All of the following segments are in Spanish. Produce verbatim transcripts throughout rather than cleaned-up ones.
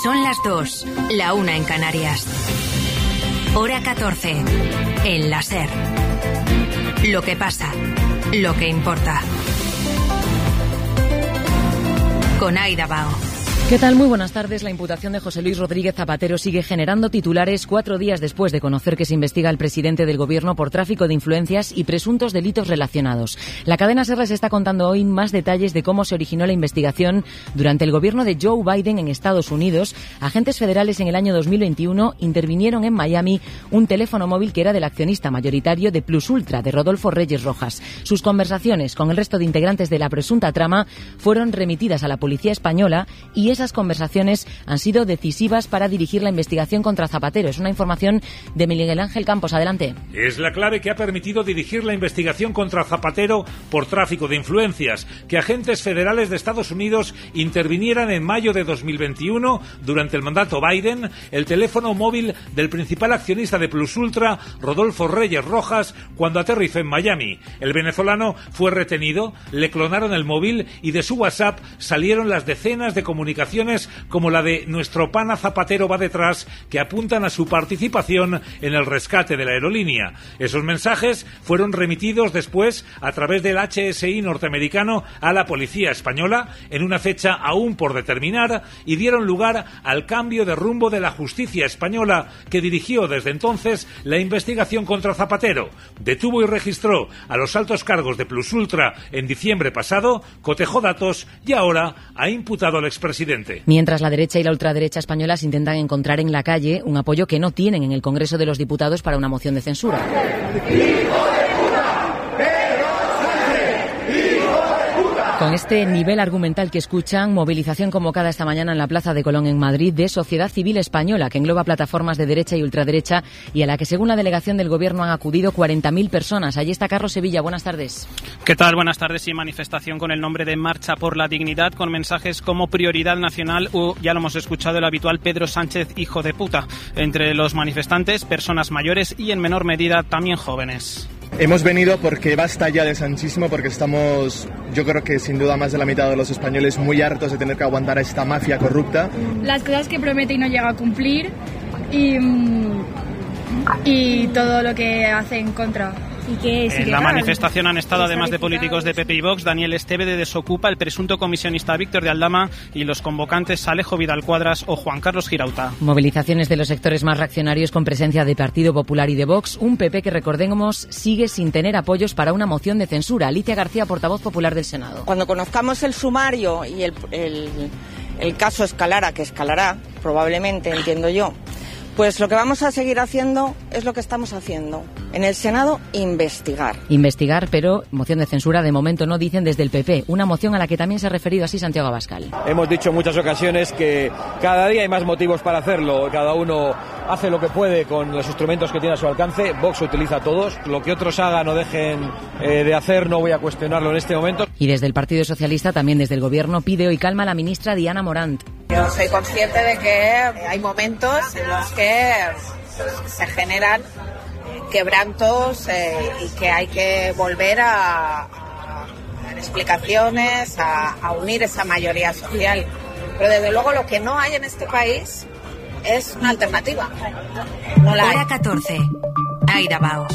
Son las dos, la una en Canarias. Hora catorce, en la SER. Lo que pasa, lo que importa. Con Aida Bao. ¿Qué tal? Muy buenas tardes. La imputación de José Luis Rodríguez Zapatero sigue generando titulares cuatro días después de conocer que se investiga al presidente del Gobierno por tráfico de influencias y presuntos delitos relacionados. La cadena SER les está contando hoy más detalles de cómo se originó la investigación durante el gobierno de Joe Biden en Estados Unidos. Agentes federales en el año dos mil veintiuno intervinieron en Miami un teléfono móvil que era del accionista mayoritario de Plus Ultra, de Rodolfo Reyes Rojas. Sus conversaciones con el resto de integrantes de la presunta trama fueron remitidas a la policía española y esas conversaciones han sido decisivas para dirigir la investigación contra Zapatero. Es una información de Miguel Ángel Campos. Adelante. Es la clave que ha permitido dirigir la investigación contra Zapatero por tráfico de influencias, que agentes federales de Estados Unidos intervinieran en mayo de dos mil veintiuno, durante el mandato Biden, el teléfono móvil del principal accionista de Plus Ultra, Rodolfo Reyes Rojas, cuando aterrizó en Miami. El venezolano fue retenido, le clonaron el móvil y de su WhatsApp salieron las decenas de comunicaciones como la de "Nuestro pana Zapatero va detrás", que apuntan a su participación en el rescate de la aerolínea. Esos mensajes fueron remitidos después a través del H S I norteamericano a la policía española en una fecha aún por determinar y dieron lugar al cambio de rumbo de la justicia española, que dirigió desde entonces la investigación contra Zapatero. Detuvo y registró a los altos cargos de Plus Ultra en diciembre pasado, cotejó datos y ahora ha imputado al expresidente. Mientras la derecha y la ultraderecha españolas intentan encontrar en la calle un apoyo que no tienen en el Congreso de los Diputados para una moción de censura. Con este nivel argumental que escuchan, movilización convocada esta mañana en la Plaza de Colón en Madrid de Sociedad Civil Española, que engloba plataformas de derecha y ultraderecha y a la que, según la delegación del Gobierno, han acudido cuarenta mil personas. Allí está Carlos Sevilla. Buenas tardes. ¿Qué tal? Buenas tardes. Y manifestación con el nombre de Marcha por la Dignidad, con mensajes como prioridad nacional o, ya lo hemos escuchado, el habitual Pedro Sánchez, hijo de puta. Entre los manifestantes, personas mayores y, en menor medida, también jóvenes. Hemos venido porque basta ya de sanchismo, porque estamos, yo creo que sin duda más de la mitad de los españoles, muy hartos de tener que aguantar a esta mafia corrupta. Las cosas que promete y no llega a cumplir y, y todo lo que hace en contra. ¿Y qué es? En la manifestación han estado, además de políticos de P P y Vox, Daniel Esteve de Desocupa, el presunto comisionista Víctor de Aldama y los convocantes Alejo Vidal Cuadras o Juan Carlos Girauta. Movilizaciones de los sectores más reaccionarios con presencia de Partido Popular y de Vox. Un P P que, recordemos, sigue sin tener apoyos para una moción de censura. Alicia García, portavoz popular del Senado. Cuando conozcamos el sumario y el, el, el caso escalara, que escalará, probablemente, entiendo yo, pues lo que vamos a seguir haciendo es lo que estamos haciendo. En el Senado, investigar. Investigar, pero moción de censura de momento no, dicen desde el P P. Una moción a la que también se ha referido así Santiago Abascal. Hemos dicho en muchas ocasiones que cada día hay más motivos para hacerlo. Cada uno hace lo que puede con los instrumentos que tiene a su alcance. Vox utiliza todos. Lo que otros hagan o dejen eh, de hacer no voy a cuestionarlo en este momento. Y desde el Partido Socialista, también desde el Gobierno, pide hoy calma a la ministra Diana Morant. Yo soy consciente de que hay momentos en los que se generan quebrantos eh, y que hay que volver a, a dar explicaciones, a, a unir esa mayoría social. Pero desde luego lo que no hay en este país es una alternativa. No la hay. Hora catorce. Aida Bao.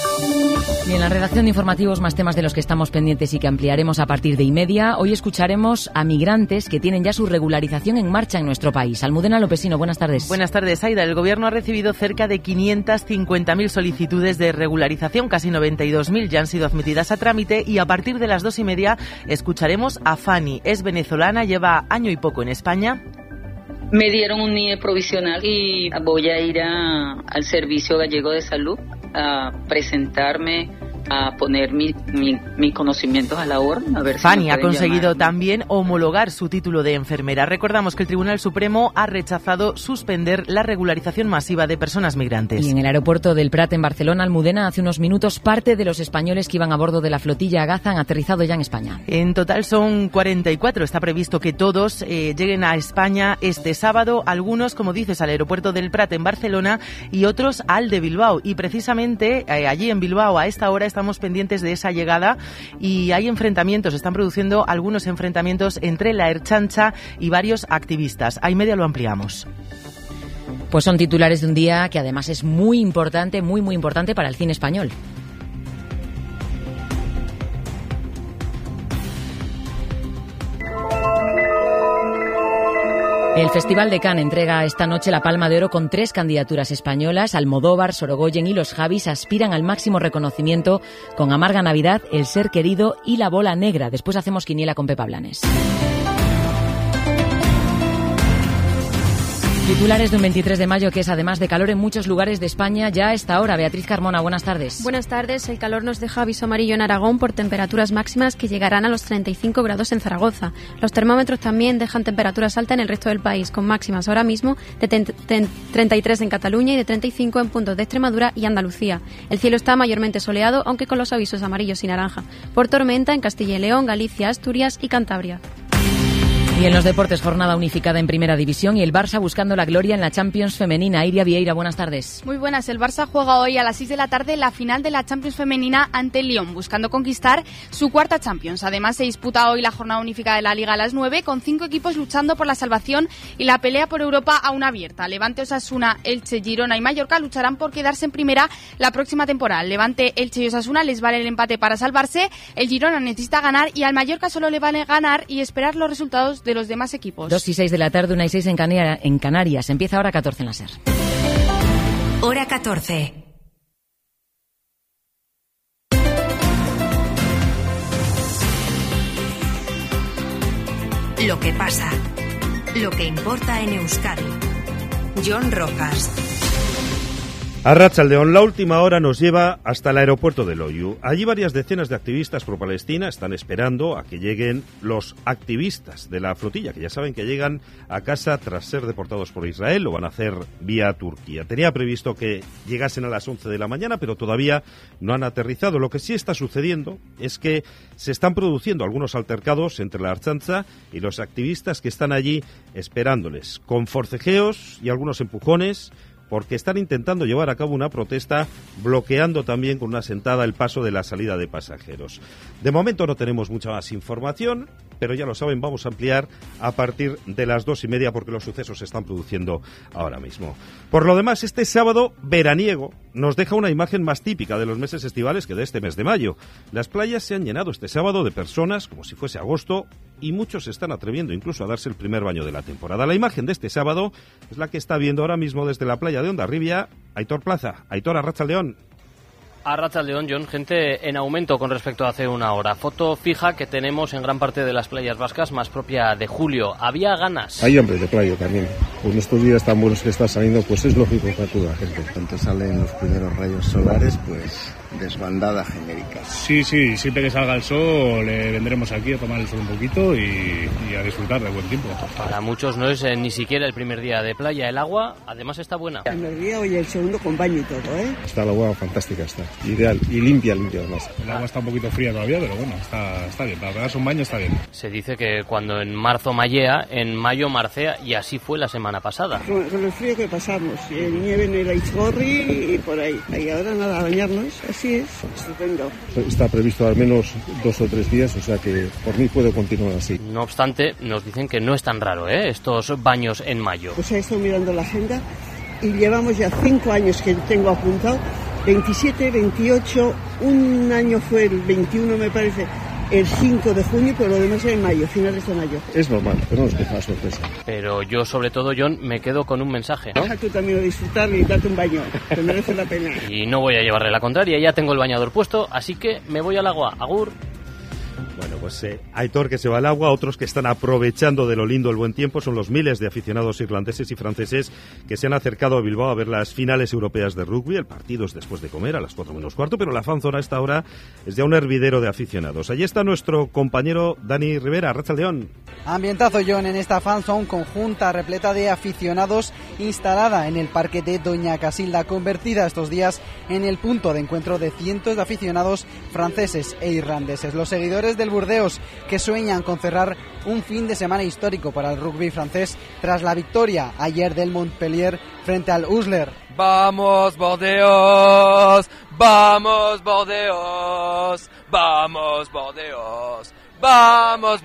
Y en la redacción de informativos, más temas de los que estamos pendientes y que ampliaremos a partir de y media. Hoy escucharemos a migrantes que tienen ya su regularización en marcha en nuestro país. Almudena Lopesino, buenas tardes. Buenas tardes, Aida. El Gobierno ha recibido cerca de quinientas cincuenta mil solicitudes de regularización, casi noventa y dos mil ya han sido admitidas a trámite y a partir de las dos y media escucharemos a Fanny. Es venezolana, lleva año y poco en España. Me dieron un N I E provisional y voy a ir a, al Servicio Gallego de Salud a presentarme, a poner mi, mi, mis conocimientos a la orden. A ver Fanny si ha conseguido llamar. también homologar su título de enfermera. Recordamos que el Tribunal Supremo ha rechazado suspender la regularización masiva de personas migrantes. Y en el aeropuerto del Prat, en Barcelona, Almudena, hace unos minutos, parte de los españoles que iban a bordo de la flotilla Agaza han aterrizado ya en España. En total son cuarenta y cuatro. Está previsto que todos eh, lleguen a España este sábado. Algunos, como dices, al aeropuerto del Prat en Barcelona y otros al de Bilbao. Y precisamente eh, allí en Bilbao, a esta hora, está estamos pendientes de esa llegada y hay enfrentamientos, están produciendo algunos enfrentamientos entre la Ertzaintza y varios activistas. A y media lo ampliamos. Pues son titulares de un día que además es muy importante, muy muy importante para el cine español. El Festival de Cannes entrega esta noche la Palma de Oro con tres candidaturas españolas. Almodóvar, Sorogoyen y Los Javis aspiran al máximo reconocimiento con Amarga Navidad, El Ser Querido y La Bola Negra. Después hacemos quiniela con Pepa Blanes. Titulares de un veintitrés de mayo que es además de calor en muchos lugares de España ya a esta hora. Beatriz Carmona, buenas tardes. Buenas tardes. El calor nos deja aviso amarillo en Aragón por temperaturas máximas que llegarán a los treinta y cinco grados en Zaragoza. Los termómetros también dejan temperaturas altas en el resto del país, con máximas ahora mismo de treinta y tres en Cataluña y de treinta y cinco en puntos de Extremadura y Andalucía. El cielo está mayormente soleado, aunque con los avisos amarillos y naranja por tormenta en Castilla y León, Galicia, Asturias y Cantabria. Y en los deportes, jornada unificada en Primera División y el Barça buscando la gloria en la Champions femenina. Iria Vieira, buenas tardes. Muy buenas. El Barça juega hoy a las seis de la tarde la final de la Champions femenina ante el Lyon, buscando conquistar su cuarta Champions. Además, se disputa hoy la jornada unificada de la Liga a las nueve, con cinco equipos luchando por la salvación y la pelea por Europa aún abierta. Levante, Osasuna, Elche, Girona y Mallorca lucharán por quedarse en primera la próxima temporada. Levante, Elche y Osasuna les vale el empate para salvarse. El Girona necesita ganar y al Mallorca solo le vale ganar y esperar los resultados de los demás equipos. Dos y seis de la tarde, una y seis en, Canarias, en Canarias. Empieza hora catorce en la SER. Hora catorce. Lo que pasa. Lo que importa en Euskadi. Jon Rojas. Arratsaldeon, la última hora nos lleva hasta el aeropuerto de Loiu. Allí varias decenas de activistas pro-Palestina están esperando a que lleguen los activistas de la flotilla, que ya saben que llegan a casa tras ser deportados por Israel, lo van a hacer vía Turquía. Tenía previsto que llegasen a las once de la mañana, pero todavía no han aterrizado. Lo que sí está sucediendo es que se están produciendo algunos altercados entre la Ertzaintza y los activistas que están allí esperándoles, con forcejeos y algunos empujones, porque están intentando llevar a cabo una protesta bloqueando también con una sentada el paso de la salida de pasajeros. De momento no tenemos mucha más información, pero ya lo saben, vamos a ampliar a partir de las dos y media porque los sucesos se están produciendo ahora mismo. Por lo demás, este sábado veraniego nos deja una imagen más típica de los meses estivales que de este mes de mayo. Las playas se han llenado este sábado de personas como si fuese agosto y muchos se están atreviendo incluso a darse el primer baño de la temporada. La imagen de este sábado es la que está viendo ahora mismo desde la playa de Hondarribia Aitor Plaza. Aitor, arratsaldeon. Arratsaldeon, Jon, gente en aumento con respecto a hace una hora. Foto fija que tenemos en gran parte de las playas vascas, más propia de julio. ¿Había ganas? Hay hambre de playa también. Pues en estos días tan buenos que está saliendo, pues es lógico para toda la gente. Cuando salen los primeros rayos solares, pues desbandada genérica. Sí, sí, siempre que salga el sol le vendremos aquí a tomar el sol un poquito y, y a disfrutar de buen tiempo. Para muchos no es eh, ni siquiera el primer día de playa. El agua, además, está buena. El primer día y el segundo con baño y todo, ¿eh? Está el agua fantástica, está ideal y limpia, limpia además. El agua está un poquito fría todavía, pero bueno, está, está bien. Para pegarse un baño está bien. Se dice que cuando en marzo mallea, en mayo marcea, y así fue la semana pasada. Con, con el frío que pasamos, y el nieve en el Aizgorri y por ahí. Y ahora nada, a bañarnos, así es, estupendo. Está previsto al menos dos o tres días, o sea que por mí puedo continuar así. No obstante, nos dicen que no es tan raro, ¿eh?, estos baños en mayo. Pues he estado mirando la agenda y llevamos ya cinco años que tengo apuntado, veintisiete, veintiocho, un año fue el veintiuno me parece, el cinco de junio, pero lo demás es en mayo, finales de mayo. Es normal, pero no es deja sorpresa. Pero yo, sobre todo, Jon, me quedo con un mensaje, ¿no? Deja tú también a disfrutar y date un baño, que merece la pena. Y no voy a llevarle la contraria, ya tengo el bañador puesto, así que me voy al agua. Agur. Bueno, pues eh, Aitor que se va al agua, otros que están aprovechando de lo lindo el buen tiempo son los miles de aficionados irlandeses y franceses que se han acercado a Bilbao a ver las finales europeas de rugby. El partido es después de comer a las cuatro menos cuarto, pero la fanzona a esta hora es ya un hervidero de aficionados. Allí está nuestro compañero Dani Rivera. Arratsaldeon. Ambientazo, Jon, en esta fanzone conjunta repleta de aficionados instalada en el parque de Doña Casilda, convertida estos días en el punto de encuentro de cientos de aficionados franceses e irlandeses. Los seguidores del del Burdeos, que sueñan con cerrar un fin de semana histórico para el rugby francés tras la victoria ayer del Montpellier frente al Usler. ¡Vamos, Burdeos! ¡Vamos, Burdeos! ¡Vamos, Burdeos! ¡Vamos,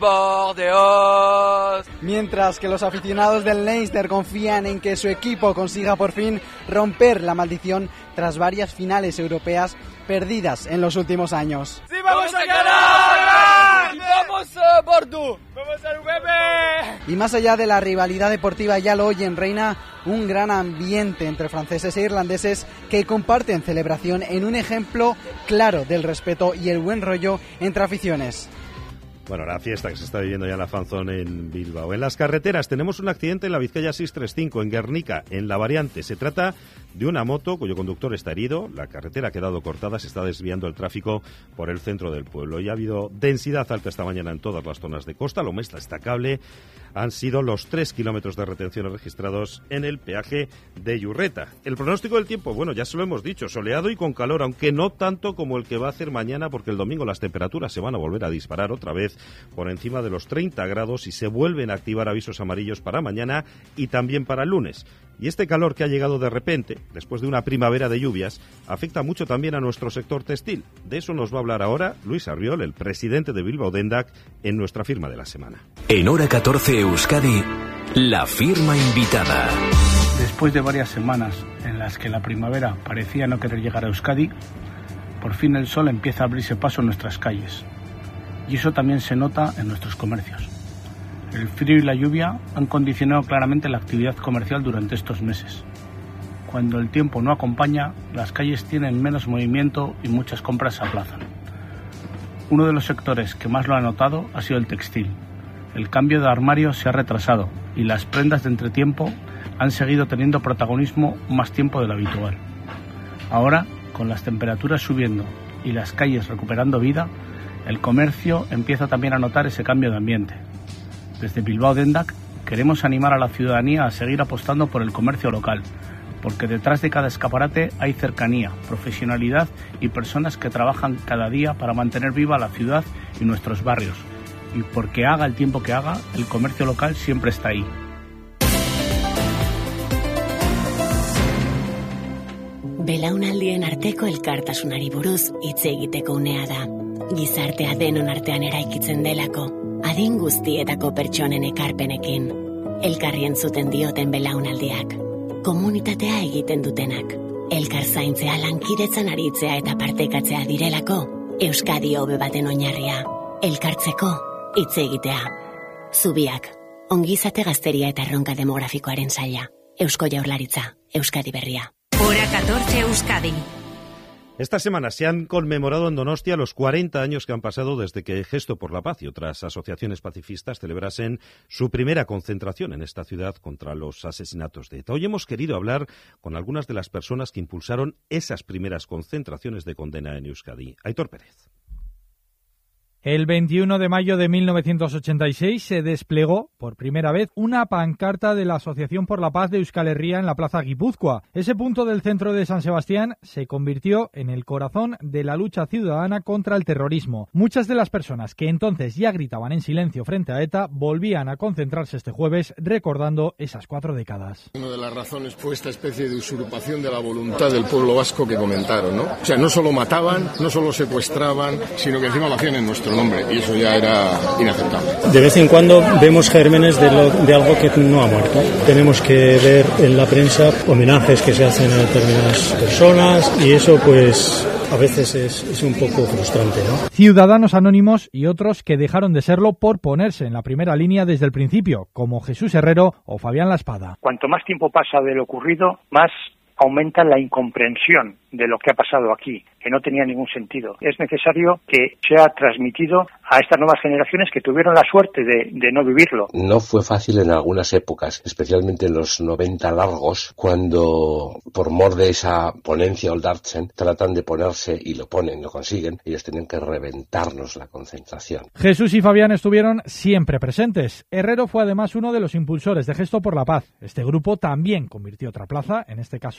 Burdeos! Mientras que los aficionados del Leinster confían en que su equipo consiga por fin romper la maldición tras varias finales europeas perdidas en los últimos años. ¡Sí, vamos a ganar! ¡Vamos a Bordeaux! ¡Vamos al bebé! Y más allá de la rivalidad deportiva, ya lo oyen, reina un gran ambiente entre franceses e irlandeses que comparten celebración en un ejemplo claro del respeto y el buen rollo entre aficiones. Bueno, la fiesta que se está viviendo ya en la fanzone en Bilbao. En las carreteras tenemos un accidente en la Vizcaya seiscientos treinta y cinco, en Guernica, en la variante. Se trata de una moto cuyo conductor está herido. La carretera ha quedado cortada, se está desviando el tráfico por el centro del pueblo. Y ha habido densidad alta esta mañana en todas las zonas de costa. Lo más destacable han sido los tres kilómetros de retenciones registrados en el peaje de Yurreta. El pronóstico del tiempo, bueno, ya se lo hemos dicho, soleado y con calor, aunque no tanto como el que va a hacer mañana, porque el domingo las temperaturas se van a volver a disparar otra vez por encima de los treinta grados y se vuelven a activar avisos amarillos para mañana y también para el lunes. Y este calor que ha llegado de repente, después de una primavera de lluvias, afecta mucho también a nuestro sector textil. De eso nos va a hablar ahora Luis Arriol, el presidente de Bilbao Dendak, en nuestra firma de la semana. En Hora catorce Euskadi, la firma invitada. Después de varias semanas en las que la primavera parecía no querer llegar a Euskadi, por fin el sol empieza a abrirse paso en nuestras calles. Y eso también se nota en nuestros comercios. El frío y la lluvia han condicionado claramente la actividad comercial durante estos meses. Cuando el tiempo no acompaña, las calles tienen menos movimiento y muchas compras se aplazan. Uno de los sectores que más lo ha notado ha sido el textil. El cambio de armario se ha retrasado y las prendas de entretiempo han seguido teniendo protagonismo más tiempo de lo habitual. Ahora, con las temperaturas subiendo y las calles recuperando vida, el comercio empieza también a notar ese cambio de ambiente. Desde Bilbao Dendak queremos animar a la ciudadanía a seguir apostando por el comercio local, porque detrás de cada escaparate hay cercanía, profesionalidad y personas que trabajan cada día para mantener viva la ciudad y nuestros barrios. Y porque haga el tiempo que haga, el comercio local siempre está ahí. Belaunaldien arteko elkartasunari buruz hitz egiteko unea da. Gizartea denon artean eraikitzen delako, adin guztietako pertsonen ekarpenekin. Elkarri entzuten dioten belaunaldiak, komunitatea egiten dutenak. Elkar zaintzea, lankidetzan aritzea eta partekatzea direlako, Euskadi hobe baten oinarria. Elkartzeko, hitz egitea. Zubiak, ongizate gazteria eta erronka demografikoaren saila. Eusko Jaurlaritza, Euskadi berria. Hora catorce Euskadi. Esta semana se han conmemorado en Donostia los cuarenta años que han pasado desde que Gesto por la Paz y otras asociaciones pacifistas celebrasen su primera concentración en esta ciudad contra los asesinatos de ETA. Hoy hemos querido hablar con algunas de las personas que impulsaron esas primeras concentraciones de condena en Euskadi. Aitor Pérez. El veintiuno de mayo de mil novecientos ochenta y seis se desplegó por primera vez una pancarta de la Asociación por la Paz de Euskal Herria en la Plaza Guipúzcoa. Ese punto del centro de San Sebastián se convirtió en el corazón de la lucha ciudadana contra el terrorismo. Muchas de las personas que entonces ya gritaban en silencio frente a ETA volvían a concentrarse este jueves recordando esas cuatro décadas. Una de las razones fue esta especie de usurpación de la voluntad del pueblo vasco que comentaron, ¿no? O sea, no solo mataban, no solo secuestraban, sino que encima lo hacían en nuestro nombre, y eso ya era inaceptable. De vez en cuando vemos gérmenes de, lo, de algo que no ha muerto. Tenemos que ver en la prensa homenajes que se hacen a determinadas personas y eso pues a veces es, es un poco frustrante, ¿no? Ciudadanos anónimos y otros que dejaron de serlo por ponerse en la primera línea desde el principio, como Jesús Herrero o Fabián La Espada. Cuanto más tiempo pasa de lo ocurrido, más aumenta la incomprensión de lo que ha pasado aquí, que no tenía ningún sentido. Es necesario que sea transmitido a estas nuevas generaciones que tuvieron la suerte de, de no vivirlo. No fue fácil en algunas épocas, especialmente en los noventa largos, cuando por mor de esa ponencia Oldartzen tratan de ponerse, y lo ponen, lo consiguen, ellos tienen que reventarnos la concentración. Jesús y Fabián estuvieron siempre presentes. Herrero fue además uno de los impulsores de Gesto por la Paz. Este grupo también convirtió otra plaza, en este caso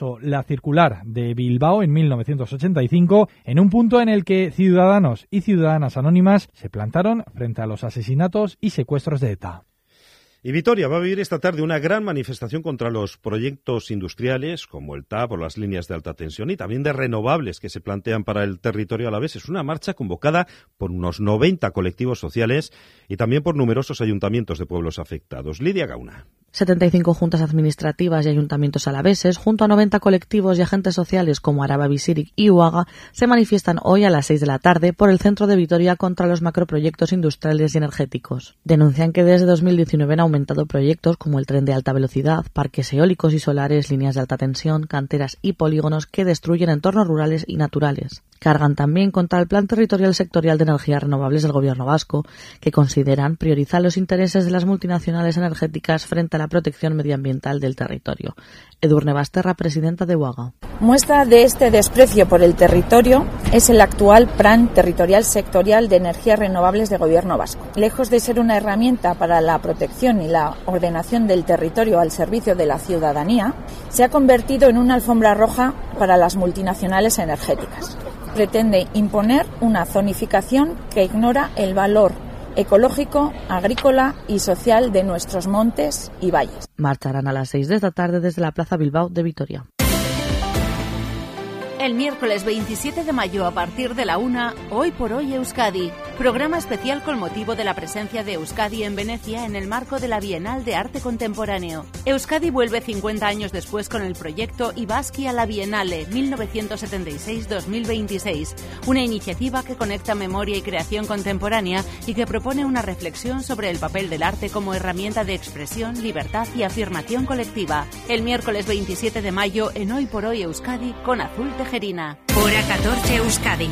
caso la circular de Bilbao en mil novecientos ochenta y cinco, en un punto en el que ciudadanos y ciudadanas anónimas se plantaron frente a los asesinatos y secuestros de ETA. Y Vitoria va a vivir esta tarde una gran manifestación contra los proyectos industriales como el T A P o las líneas de alta tensión y también de renovables que se plantean para el territorio alavés. Es una marcha convocada por unos noventa colectivos sociales y también por numerosos ayuntamientos de pueblos afectados. Lidia Gauna. setenta y cinco juntas administrativas y ayuntamientos alaveses, junto a noventa colectivos y agentes sociales como Araba Bizirik y Uaga, se manifiestan hoy a las seis de la tarde por el centro de Vitoria contra los macroproyectos industriales y energéticos. Denuncian que desde dos mil diecinueve han aumentado proyectos como el tren de alta velocidad, parques eólicos y solares, líneas de alta tensión, canteras y polígonos que destruyen entornos rurales y naturales. Cargan también contra el Plan Territorial Sectorial de Energías Renovables del Gobierno vasco, que consideran priorizar los intereses de las multinacionales energéticas frente a la protección medioambiental del territorio. Edurne Basterra, presidenta de Uaga. Muestra de este desprecio por el territorio es el actual Plan Territorial Sectorial de Energías Renovables del Gobierno vasco. Lejos de ser una herramienta para la protección y la ordenación del territorio al servicio de la ciudadanía, se ha convertido en una alfombra roja para las multinacionales energéticas. Pretende imponer una zonificación que ignora el valor ecológico, agrícola y social de nuestros montes y valles. Marcharán a las seis de esta tarde desde la Plaza Bilbao de Vitoria. El miércoles veintisiete de mayo a partir de la una, Hoy por Hoy Euskadi. Programa especial con motivo de la presencia de Euskadi en Venecia en el marco de la Bienal de Arte Contemporáneo. Euskadi vuelve cincuenta años después con el proyecto Ibaski a la Bienale mil novecientos setenta y seis a dos mil veintiséis, una iniciativa que conecta memoria y creación contemporánea y que propone una reflexión sobre el papel del arte como herramienta de expresión, libertad y afirmación colectiva. El miércoles veintisiete de mayo en Hoy por Hoy Euskadi con Azul Tejerina. Hora catorce Euskadi.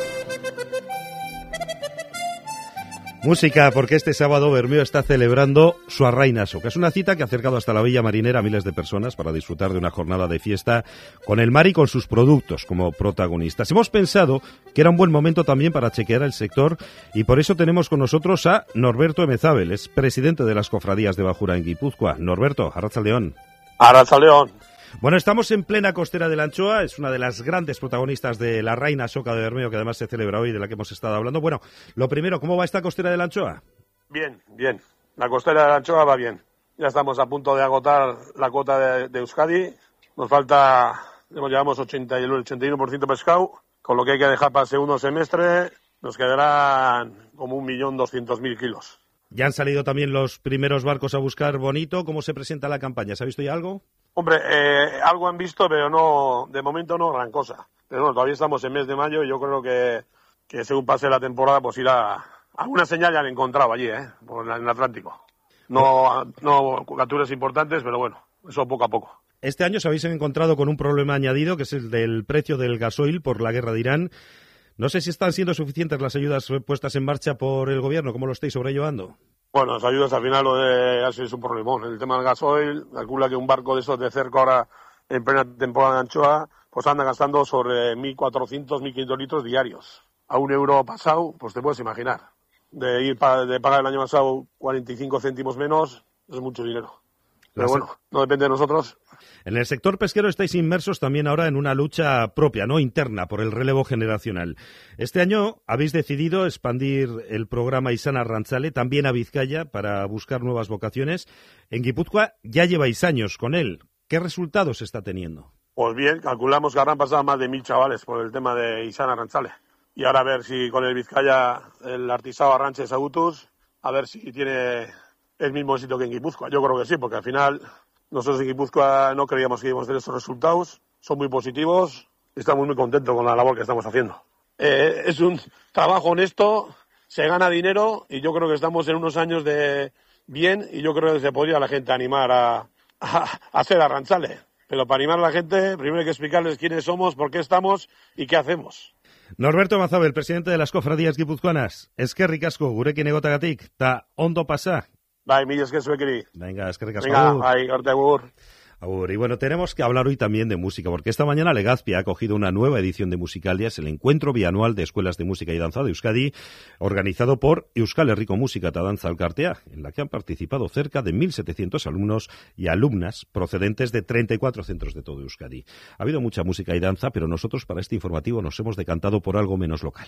Música, porque este sábado Bermeo está celebrando su Arrainaso, que es una cita que ha acercado hasta la Villa Marinera a miles de personas para disfrutar de una jornada de fiesta con el mar y con sus productos como protagonistas. Hemos pensado que era un buen momento también para chequear el sector y por eso tenemos con nosotros a Norberto Emezábel, es presidente de las cofradías de Bajura en Guipúzcoa. Norberto, arratsaldeón. Arratsaldeón. Bueno, estamos en plena costera de la Anchoa, es una de las grandes protagonistas de la Reina Soca de Bermeo, que además se celebra hoy, de la que hemos estado hablando. Bueno, lo primero, ¿cómo va esta costera de la Anchoa? Bien, bien. La costera de la Anchoa va bien. Ya estamos a punto de agotar la cuota de, de Euskadi. Nos falta, llevamos ochenta y uno por ciento pescado, con lo que hay que dejar para el segundo semestre. Nos quedarán como un millón doscientos mil kilos. Ya han salido también los primeros barcos a buscar bonito. ¿Cómo se presenta la campaña? ¿Se ha visto ya algo? Hombre, eh, algo han visto, pero no, de momento no gran cosa. Pero bueno, todavía estamos en mes de mayo y yo creo que, que según pase la temporada, pues irá. Alguna señal ya han encontrado allí, ¿eh? Por en el Atlántico. No, no capturas importantes, pero bueno, eso poco a poco. Este año os habéis encontrado con un problema añadido, que es el del precio del gasoil por la guerra de Irán. No sé si están siendo suficientes las ayudas puestas en marcha por el gobierno. ¿Cómo lo estáis sobrellevando? Bueno, las ayudas al final lo de así es un problemón. El tema del gasoil, calcula que un barco de esos de cerco ahora en plena temporada de anchoa, pues anda gastando sobre mil cuatrocientos, mil quinientos litros diarios. A un euro pasado, pues te puedes imaginar. De ir pa, de pagar el año pasado cuarenta y cinco céntimos menos, es mucho dinero. Pero bueno, no depende de nosotros. En el sector pesquero estáis inmersos también ahora en una lucha propia, no interna, por el relevo generacional. Este año habéis decidido expandir el programa Izan Arrantzale también a Vizcaya para buscar nuevas vocaciones. En Guipúzcoa ya lleváis años con él. ¿Qué resultados está teniendo? Pues bien, calculamos que habrán pasado más de mil chavales por el tema de Izan Arrantzale. Y ahora a ver si con el Vizcaya, el artisao Arranches Agutus, a ver si tiene el mismo éxito que en Guipúzcoa. Yo creo que sí, porque al final nosotros en Guipúzcoa no creíamos que íbamos a tener esos resultados. Son muy positivos y estamos muy contentos con la labor que estamos haciendo. Eh, es un trabajo honesto, se gana dinero y yo creo que estamos en unos años de bien y yo creo que se podría la gente animar a, a, a hacer Arrantzale. Pero para animar a la gente, primero hay que explicarles quiénes somos, por qué estamos y qué hacemos. Norberto Emezábel, presidente de las cofradías guipuzcoanas. Eskerrik asko gurekin egotagatik ta ondo pasa. Bai, mila esker zuekeri. Venga, eskerrik asko. Venga, bai, arte agur. Agur. Y bueno, tenemos que hablar hoy también de música, porque esta mañana Legazpi ha acogido una nueva edición de Musicalias, el encuentro bianual de escuelas de música y danza de Euskadi, organizado por Euskal Herriko Musika eta Dantza Elkartea, en la que han participado cerca de mil setecientos alumnos y alumnas procedentes de treinta y cuatro centros de todo Euskadi. Ha habido mucha música y danza, pero nosotros para este informativo nos hemos decantado por algo menos local.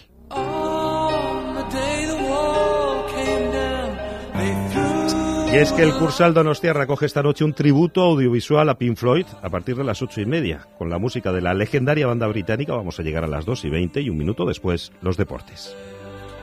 Y es que el Cursal Donostiarra acoge esta noche un tributo audiovisual a Pink Floyd a partir de las ocho y media. Con la música de la legendaria banda británica vamos a llegar a las dos y veinte y un minuto después los deportes.